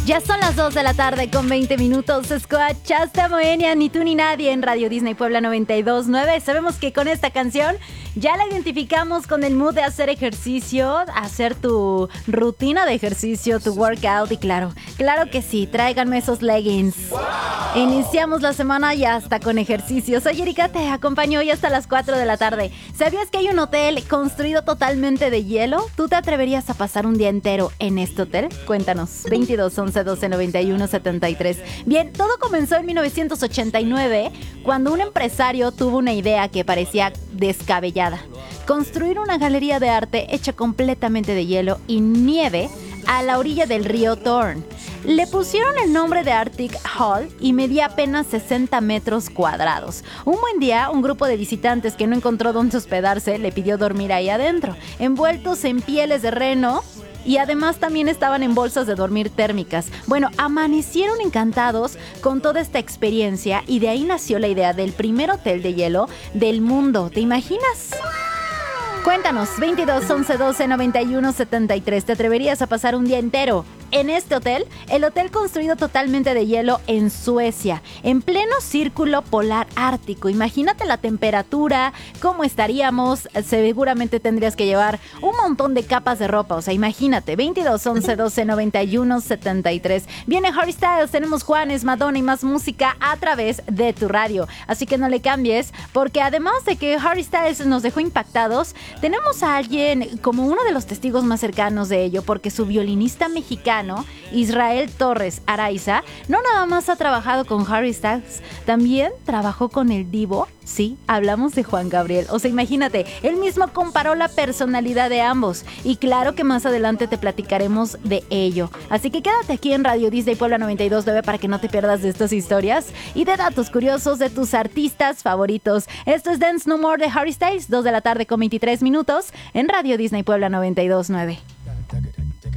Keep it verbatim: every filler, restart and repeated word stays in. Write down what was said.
Ya son las dos de la tarde con veinte minutos. Escuchaste Moenia, ni tú ni nadie en Radio Disney Puebla noventa y dos punto nueve. Sabemos que con esta canción ya la identificamos con el mood de hacer ejercicio, hacer tu rutina de ejercicio, tu workout. Y claro, claro que sí, tráiganme esos leggings. ¡Wow! Iniciamos la semana ya hasta con ejercicio. Soy Erika, te acompaño hoy hasta las cuatro de la tarde. ¿Sabías que hay un hotel construido totalmente de hielo? ¿Tú te atreverías a pasar un día entero en este hotel? Cuéntanos. veintidós once doce noventa y uno setenta y tres. Bien, todo comenzó en mil novecientos ochenta y nueve cuando un empresario tuvo una idea que parecía descabellada: construir una galería de arte hecha completamente de hielo y nieve a la orilla del río Thorn. Le pusieron el nombre de Arctic Hall y medía apenas sesenta metros cuadrados. Un buen día, un grupo de visitantes que no encontró dónde hospedarse le pidió dormir ahí adentro, envueltos en pieles de reno. Y además también estaban en bolsas de dormir térmicas. Bueno, amanecieron encantados con toda esta experiencia y de ahí nació la idea del primer hotel de hielo del mundo. ¿Te imaginas? Cuéntanos, veintidós once doce noventa y uno setenta y tres. ¿Te atreverías a pasar un día entero en este hotel? El hotel construido totalmente de hielo en Suecia, en pleno círculo polar ártico. Imagínate la temperatura, cómo estaríamos. Seguramente tendrías que llevar un montón de capas de ropa. O sea, imagínate, veintidós once doce noventa y uno setenta y tres. Viene Harry Styles, tenemos Juanes, Madonna y más música a través de tu radio. Así que no le cambies, porque además de que Harry Styles nos dejó impactados, tenemos a alguien como uno de los testigos más cercanos de ello, porque su violinista mexicano, Israel Torres Araiza, no nada más ha trabajado con Harry Styles, también trabajó con el divo. Sí, hablamos de Juan Gabriel. O sea, imagínate, él mismo comparó la personalidad de ambos. Y claro que más adelante te platicaremos de ello. Así que quédate aquí en Radio Disney Puebla noventa y dos punto nueve para que no te pierdas de estas historias y de datos curiosos de tus artistas favoritos. Esto es Dance No More de Harry Styles, dos de la tarde con veintitrés minutos en Radio Disney Puebla noventa y dos punto nueve.